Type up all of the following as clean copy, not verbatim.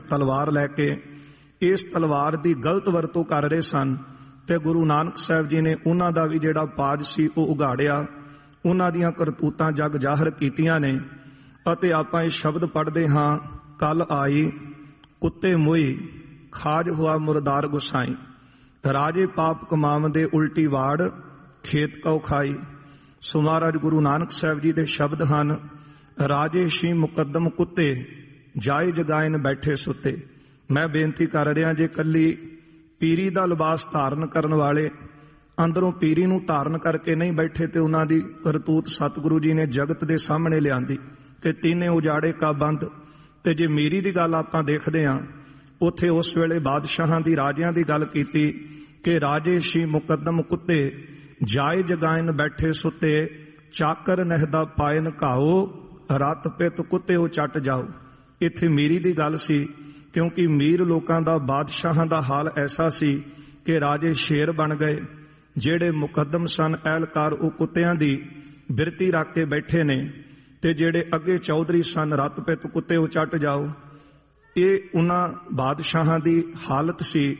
ਤਲਵਾਰ ਲੈ ਕੇ ਇਸ ਤਲਵਾਰ ਦੀ ਗਲਤ ਵਰਤੋਂ ਕਰ ਰਹੇ ਸਨ ਤੇ ਗੁਰੂ ਨਾਨਕ ਸਾਹਿਬ ਜੀ ਨੇ ਉਹਨਾਂ ਦਾ ਵੀ ਜਿਹੜਾ ਪਾਜ ਸੀ ਉਹ ਉਘਾੜਿਆ, ਉਹਨਾਂ ਦੀਆਂ ਕਰਤੂਤਾਂ ਜਗ ਜ਼ਾਹਰ ਕੀਤੀਆਂ ਨੇ। ਅਤੇ ਆਪਾਂ ਇਹ ਸ਼ਬਦ ਪੜ੍ਹਦੇ ਹਾਂ, ਕੱਲ ਆਈ ਕੁੱਤੇ ਮੋਈ ਖਾਜ ਹੋਆ ਮੁਰਦਾਰ ਗੁਸਾਈ, ਰਾਜੇ ਪਾਪ ਕਮਾਵੰਦੇ ਉਲਟੀ ਵਾੜ ਖੇਤ ਕਉ ਖਾਈ। ਸੋ ਮਹਾਰਾਜ ਗੁਰੂ ਨਾਨਕ ਸਾਹਿਬ ਜੀ ਦੇ ਸ਼ਬਦ ਹਨ, ਰਾਜੇ ਸ਼ੀ ਮੁਕੱਦਮ ਕੁੱਤੇ ਜਾਏ ਜਗਾਇਨ ਬੈਠੇ ਸੁੱਤੇ। ਮੈਂ ਬੇਨਤੀ ਕਰ ਰਿਹਾ, ਜੇ ਕੱਲੀ ਪੀਰੀ ਦਾ ਲਿਬਾਸ ਧਾਰਨ ਕਰਨ ਵਾਲੇ ਅੰਦਰੋਂ ਪੀਰੀ ਨੂੰ ਧਾਰਨ ਕਰਕੇ ਨਹੀਂ ਬੈਠੇ ਤੇ ਉਹਨਾਂ ਦੀ ਕਰਤੂਤ ਸਤਿਗੁਰੂ ਜੀ ਨੇ ਜਗਤ ਦੇ ਸਾਹਮਣੇ ਲਿਆਂਦੀ ਕਿ ਤੀਨੇ ਉਜਾੜੇ ਕਾ ਬੰਦ। ਤੇ ਜੇ ਮੀਰੀ ਦੀ ਗੱਲ ਆਪਾਂ ਦੇਖਦੇ ਹਾਂ, ਉੱਥੇ ਉਸ ਵੇਲੇ ਬਾਦਸ਼ਾਹਾਂ ਦੀ ਰਾਜਿਆਂ ਦੀ ਗੱਲ ਕੀਤੀ ਕਿ ਰਾਜੇ ਸ਼ੀ ਮੁਕੱਦਮ ਕੁੱਤੇ ਜਾਏ ਜਗਾਇਨ ਬੈਠੇ ਸੁੱਤੇ, ਚਾਕਰ ਨਹਿਦਾ ਪਾਇਨ ਘਾਓ ਰਤ ਪਿਤ ਕੁੱਤਿਓ ਚੱਟ ਜਾਓ। ਇੱਥੇ ਮੀਰੀ ਦੀ ਗੱਲ ਸੀ, ਕਿਉਂਕਿ ਮੀਰ ਲੋਕਾਂ ਦਾ ਬਾਦਸ਼ਾਹਾਂ ਦਾ ਹਾਲ ਐਸਾ ਸੀ ਕਿ ਰਾਜੇ ਸ਼ੇਰ ਬਣ ਗਏ, ਜਿਹੜੇ ਮੁਕੱਦਮ ਸਨ ਐਲਕਾਰ ਉਹ ਕੁੱਤਿਆਂ ਦੀ ਬਿਰਤੀ ਰੱਖ ਕੇ ਬੈਠੇ ਨੇ, ਤੇ ਜਿਹੜੇ ਅੱਗੇ ਚੌਧਰੀ ਸਨ ਰਤ ਪਿਤ ਕੁੱਤਿਓ ਚੱਟ ਜਾਓ। ਇਹ ਉਹਨਾਂ ਬਾਦਸ਼ਾਹਾਂ ਦੀ ਹਾਲਤ ਸੀ।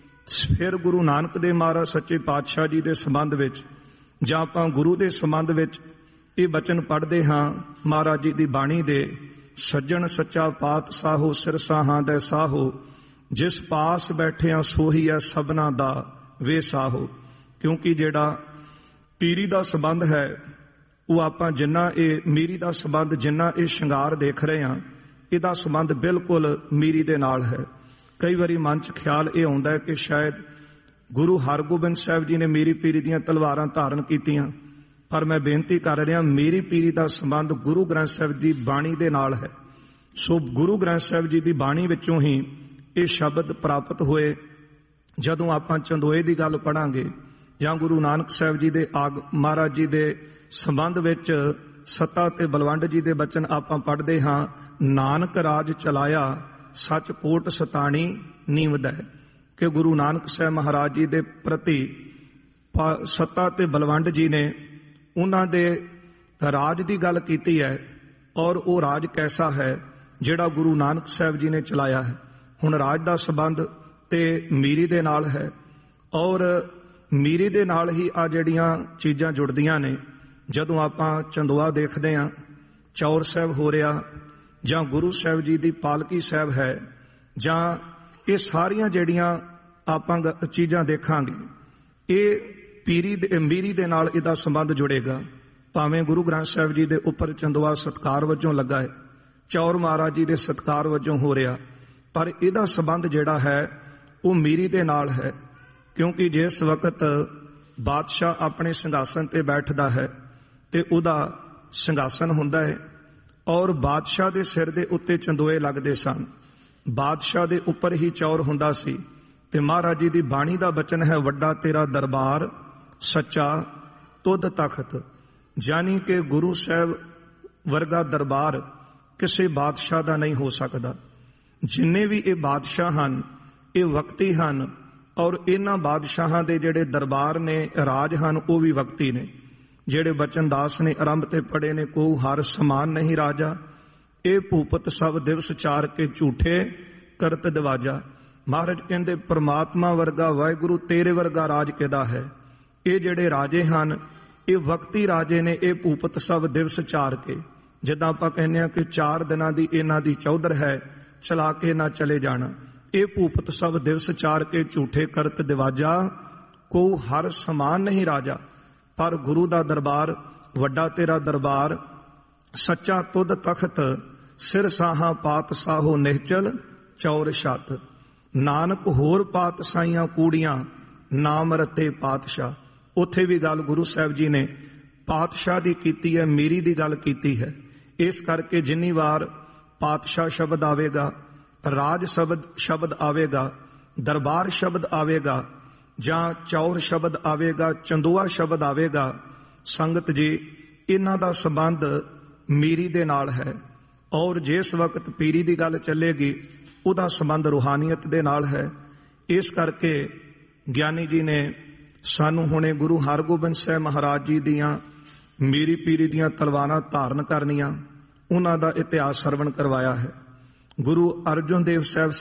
ਫਿਰ ਗੁਰੂ ਨਾਨਕ ਦੇਵ ਮਹਾਰਾਜ ਸੱਚੇ ਪਾਤਸ਼ਾਹ ਜੀ ਦੇ ਸੰਬੰਧ ਵਿੱਚ ਜਾਂ ਆਪਾਂ ਗੁਰੂ ਦੇ ਸੰਬੰਧ ਵਿੱਚ ਇਹ ਬਚਨ ਪੜ੍ਹਦੇ ਹਾਂ ਮਹਾਰਾਜ ਜੀ ਦੀ ਬਾਣੀ ਦੇ, ਸੱਜਣ ਸੱਚਾ ਪਾਤ ਸਾਹੋ ਸਿਰ ਸਾਹਾਂ ਦੇ ਸਾਹੋ, ਜਿਸ ਪਾਸ ਬੈਠਿਆਂ ਸੋਹੀ ਹੈ ਸਭਨਾ ਦਾ ਵੇ ਸਾਹੋ। ਕਿਉਂਕਿ ਜਿਹੜਾ ਪੀਰੀ ਦਾ ਸੰਬੰਧ ਹੈ ਉਹ ਆਪਾਂ ਜਿੰਨਾ ਇਹ ਮੀਰੀ ਦਾ ਸੰਬੰਧ ਜਿੰਨਾ ਇਹ ਸ਼ਿੰਗਾਰ ਦੇਖ ਰਹੇ ਹਾਂ, ਇਹਦਾ ਸੰਬੰਧ ਬਿਲਕੁਲ ਮੀਰੀ ਦੇ ਨਾਲ ਹੈ। ਕਈ ਵਾਰੀ ਮਨ 'ਚ ਖਿਆਲ ਇਹ ਆਉਂਦਾ ਹੈ ਕਿ ਸ਼ਾਇਦ ਗੁਰੂ ਹਰਗੋਬਿੰਦ ਸਾਹਿਬ ਜੀ ਨੇ ਮੀਰੀ ਪੀਰੀ ਦੀਆਂ ਤਲਵਾਰਾਂ ਧਾਰਨ ਕੀਤੀਆਂ, ਪਰ ਮੈਂ ਬੇਨਤੀ ਕਰ ਰਿਹਾ, ਮੀਰੀ ਪੀਰੀ ਦਾ ਸੰਬੰਧ ਗੁਰੂ ਗ੍ਰੰਥ ਸਾਹਿਬ ਦੀ ਬਾਣੀ ਦੇ ਨਾਲ ਹੈ। ਸੋ ਗੁਰੂ ਗ੍ਰੰਥ ਸਾਹਿਬ ਜੀ ਦੀ ਬਾਣੀ ਵਿੱਚੋਂ ਹੀ ਇਹ ਸ਼ਬਦ ਪ੍ਰਾਪਤ ਹੋਏ। ਜਦੋਂ ਆਪਾਂ ਚੰਦੋਏ ਦੀ ਗੱਲ ਪੜਾਂਗੇ ਜਾਂ ਗੁਰੂ ਨਾਨਕ ਸਾਹਿਬ ਜੀ ਦੇ ਮਹਾਰਾਜ ਜੀ ਦੇ ਸੰਬੰਧ ਵਿੱਚ ਸੱਤਾ ਤੇ ਬਲਵੰਡ ਜੀ ਦੇ ਬਚਨ ਆਪਾਂ ਪੜ੍ਹਦੇ ਹਾਂ, ਨਾਨਕ ਰਾਜ ਚਲਾਇਆ ਸੱਚ ਕੋਟ ਸਤਾਣੀ ਨੀਵਦਾ ਹੈ, ਕਿ ਗੁਰੂ ਨਾਨਕ ਸਾਹਿਬ ਮਹਾਰਾਜ ਜੀ ਦੇ ਪ੍ਰਤੀ ਸੱਤਾ ਤੇ ਬਲਵੰਡ ਜੀ ਨੇ ਉਹਨਾਂ ਦੇ ਰਾਜ ਦੀ ਗੱਲ ਕੀਤੀ ਹੈ, ਔਰ ਉਹ ਰਾਜ ਕੈਸਾ ਹੈ ਜਿਹੜਾ ਗੁਰੂ ਨਾਨਕ ਸਾਹਿਬ ਜੀ ਨੇ ਚਲਾਇਆ ਹੈ। ਹੁਣ ਰਾਜ ਦਾ ਸੰਬੰਧ ਤੇ ਮੀਰੀ ਦੇ ਨਾਲ ਹੈ, ਔਰ ਮੀਰੀ ਦੇ ਨਾਲ ਹੀ ਆ ਜਿਹੜੀਆਂ ਚੀਜ਼ਾਂ ਜੁੜਦੀਆਂ ਨੇ। ਜਦੋਂ ਆਪਾਂ ਚੰਦੋਆ ਦੇਖਦੇ ਹਾਂ, ਚੌਰ ਸਾਹਿਬ ਹੋ ਰਿਹਾ, ਜਾਂ ਗੁਰੂ ਸਾਹਿਬ ਜੀ ਦੀ ਪਾਲਕੀ ਸਾਹਿਬ ਹੈ, ਜਾਂ ਇਹ ਸਾਰੀਆਂ ਜਿਹੜੀਆਂ ਆਪਾਂ ਚੀਜ਼ਾਂ ਦੇਖਾਂਗੇ, ਇਹ ਮੀਰੀ ਦੇ ਨਾਲ ਇਹਦਾ ਸੰਬੰਧ ਜੁੜੇਗਾ। ਭਾਵੇਂ ਗੁਰੂ ਗ੍ਰੰਥ ਸਾਹਿਬ ਜੀ ਦੇ ਉੱਪਰ ਚੰਦੋਆ ਸਤਕਾਰ ਵਜੋਂ ਲੱਗਾ ਹੈ, ਚੌਰ ਮਹਾਰਾਜ ਜੀ ਦੇ ਸਤਕਾਰ ਵਜੋਂ ਹੋ ਰਿਹਾ, ਪਰ ਇਹਦਾ ਸੰਬੰਧ ਜਿਹੜਾ ਹੈ ਉਹ ਮੀਰੀ ਦੇ ਨਾਲ ਹੈ। ਕਿਉਂਕਿ ਜਿਸ ਵਕਤ ਬਾਦਸ਼ਾਹ ਆਪਣੇ ਸਿੰਘਾਸਨ ਤੇ ਬੈਠਦਾ ਹੈ ਤੇ ਉਹਦਾ ਸਿੰਘਾਸਨ ਹੁੰਦਾ ਹੈ, ਔਰ ਬਾਦਸ਼ਾਹ ਦੇ ਸਿਰ ਦੇ ਉੱਤੇ ਚੰਦੋਏ ਲੱਗਦੇ ਸਨ, ਬਾਦਸ਼ਾਹ ਦੇ ਉੱਪਰ ਹੀ ਚੌਰ ਹੁੰਦਾ ਸੀ। ਤੇ ਮਹਾਰਾਜ ਜੀ ਦੀ ਬਾਣੀ ਦਾ ਬਚਨ ਹੈ, ਵੱਡਾ ਤੇਰਾ ਦਰਬਾਰ ਸੱਚਾ ਤੁਧ ਤਖਤ, ਜਾਨੀ ਕਿ ਗੁਰੂ ਸਾਹਿਬ ਵਰਗਾ ਦਰਬਾਰ ਕਿਸੇ ਬਾਦਸ਼ਾਹ ਦਾ ਨਹੀਂ ਹੋ ਸਕਦਾ। ਜਿੰਨੇ ਵੀ ਇਹ ਬਾਦਸ਼ਾਹ ਹਨ ਇਹ ਵਕਤੀ ਹਨ, ਔਰ ਇਹਨਾਂ ਬਾਦਸ਼ਾਹਾਂ ਦੇ ਜਿਹੜੇ ਦਰਬਾਰ ਨੇ, ਰਾਜ ਹਨ, ਉਹ ਵੀ ਵਕਤੀ ਨੇ। ਜਿਹੜੇ ਬਚਨ ਦਾਸ ਨੇ ਆਰੰਭ ਤੇ ਪੜ੍ਹੇ ਨੇ, ਕੋ ਹਰ ਸਮਾਨ ਨਹੀਂ ਰਾਜਾ, ਇਹ ਭੂਪਤ ਸਭ ਦਿਵਸ ਚਾਰ ਕੇ ਝੂਠੇ ਕਰਤ ਦਿਵਾਜਾ। ਮਹਾਰਾਜ ਕਹਿੰਦੇ ਪਰਮਾਤਮਾ ਵਰਗਾ, ਵਾਹਿਗੁਰੂ ਤੇਰੇ ਵਰਗਾ ਰਾਜ ਕਿਹਦਾ ਹੈ। ਇਹ ਜਿਹੜੇ ਰਾਜੇ ਹਨ ਇਹ ਵਕਤੀ ਰਾਜੇ ਨੇ, ਇਹ ਭੂਪਤ ਸਭ ਦਿਵਸ ਚਾਰ ਕੇ, ਜਿੱਦਾਂ ਆਪਾਂ ਕਹਿੰਦੇ ਹਾਂ ਕਿ 4 ਦਿਨਾਂ ਦੀ ਇਹਨਾਂ ਦੀ ਚੌਧਰ ਹੈ, ਚਲਾ ਕੇ ਨਾ ਚਲੇ ਜਾਣਾ। ਇਹ ਭੂਪਤ ਸਭ ਦਿਵਸ ਚਾਰ ਕੇ ਝੂਠੇ ਕਰਤ ਦਿਵਾਜਾ, ਕੋ ਹਰ ਸਮਾਨ ਨਹੀਂ ਰਾਜਾ। ਪਰ ਗੁਰੂ ਦਾ ਦਰਬਾਰ, ਵੱਡਾ ਤੇਰਾ ਦਰਬਾਰ ਸੱਚਾ ਤੁਧ ਤਖਤ, ਸਿਰ ਸਾਹਾਂ ਪਾਤ ਸਾਹੋ ਨਿਹਚਲ ਚੌਰ ਛਤ, ਨਾਨਕ ਹੋਰ ਪਾਤ ਸਾਈਆਂ ਕੂੜੀਆਂ ਨਾਮ ਰਤੇ ਪਾਤਸ਼ਾਹ। ਉੱਥੇ ਵੀ ਗੱਲ ਗੁਰੂ ਸਾਹਿਬ ਜੀ ਨੇ ਪਾਤਸ਼ਾਹ ਦੀ ਕੀਤੀ ਹੈ, ਮੀਰੀ ਦੀ ਗੱਲ ਕੀਤੀ ਹੈ। ਇਸ ਕਰਕੇ ਜਿੰਨੀ ਵਾਰ ਪਾਤਸ਼ਾਹ ਸ਼ਬਦ ਆਵੇਗਾ, ਰਾਜ ਸ਼ਬਦ ਆਵੇਗਾ, ਦਰਬਾਰ ਸ਼ਬਦ ਆਵੇਗਾ, ਜਾਂ ਚੌਰ ਸ਼ਬਦ ਆਵੇਗਾ, ਚੰਦੋਆ ਸ਼ਬਦ ਆਵੇਗਾ, ਸੰਗਤ ਜੀ ਇਹਨਾਂ ਦਾ ਸੰਬੰਧ ਮੀਰੀ ਦੇ ਨਾਲ ਹੈ। ਔਰ ਜਿਸ ਵਕਤ ਪੀਰੀ ਦੀ ਗੱਲ ਚੱਲੇਗੀ ਉਹਦਾ ਸੰਬੰਧ ਰੂਹਾਨੀਅਤ ਦੇ ਨਾਲ ਹੈ। ਇਸ ਕਰਕੇ ਗਿਆਨੀ ਜੀ ਨੇ ਸਾਨੂੰ ਹੁਣੇ ਗੁਰੂ ਹਰਗੋਬਿੰਦ ਸਾਹਿਬ ਮਹਾਰਾਜ ਜੀ ਦੀਆਂ ਮੀਰੀ ਪੀਰੀ ਦੀਆਂ ਤਲਵਾਰਾਂ ਧਾਰਨ ਕਰਨੀਆਂ, ਉਹਨਾਂ ਦਾ ਇਤਿਹਾਸ ਸਰਵਣ ਕਰਵਾਇਆ ਹੈ। ਗੁਰੂ ਅਰਜਨ ਦੇਵ ਸਾਹਿਬ